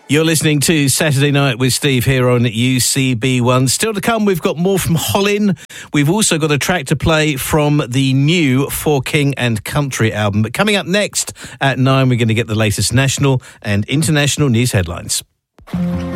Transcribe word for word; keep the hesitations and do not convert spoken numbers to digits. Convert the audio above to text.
You're listening to Saturday Night with Steve here on U C B one. Still to come, we've got more from Hollin. We've also got a track to play from the new For King and Country album. But coming up next at nine, we're going to get the latest national and international news headlines.